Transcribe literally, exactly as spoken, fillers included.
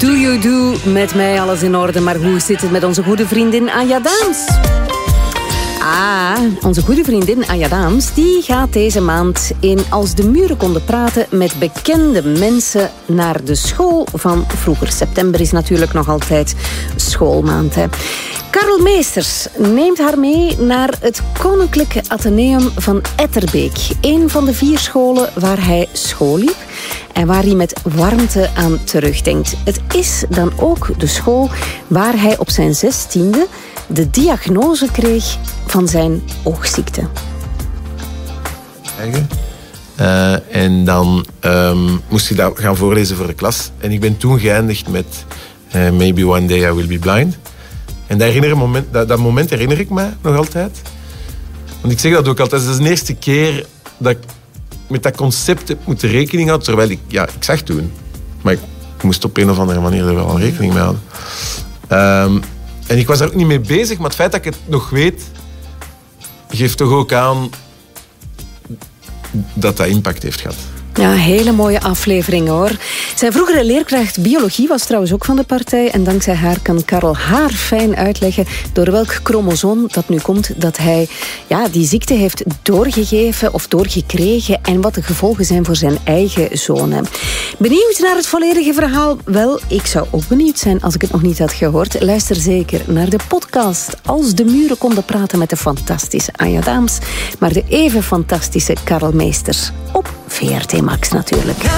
Do You Do, met mij alles in orde. Maar hoe zit het met onze goede vriendin Anja Daams? Ah, onze goede vriendin Anja Daams, die gaat deze maand in Als de muren konden praten met bekende mensen naar de school van vroeger. September is natuurlijk nog altijd schoolmaand, hè. Karel Meesters neemt haar mee naar het Koninklijke Atheneum van Etterbeek. Een van de vier scholen waar hij school liep en waar hij met warmte aan terugdenkt. Het is dan ook de school waar hij op zijn zestiende de diagnose kreeg van zijn oogziekte. Uh, en dan um, moest ik dat gaan voorlezen voor de klas. En ik ben toen geëindigd met uh, Maybe One Day I Will Be Blind. En dat, herinner moment, dat, dat moment herinner ik me nog altijd. Want ik zeg dat ook altijd. Dat is de eerste keer dat ik met dat concept heb moeten rekening houden. Terwijl ik, ja, ik zag toen. Maar ik moest op een of andere manier er wel aan rekening mee houden. Um, en ik was daar ook niet mee bezig. Maar het feit dat ik het nog weet, geeft toch ook aan dat dat impact heeft gehad. Ja, hele mooie aflevering hoor. Zijn vroegere leerkracht biologie was trouwens ook van de partij. En dankzij haar kan Karel haar fijn uitleggen door welk chromosoom dat nu komt dat hij ja, die ziekte heeft doorgegeven of doorgekregen en wat de gevolgen zijn voor zijn eigen zonen. Benieuwd naar het volledige verhaal? Wel, ik zou ook benieuwd zijn als ik het nog niet had gehoord. Luister zeker naar de podcast Als de muren konden praten met de fantastische Anja Daams, maar de even fantastische Karel Meesters op V R T Max natuurlijk.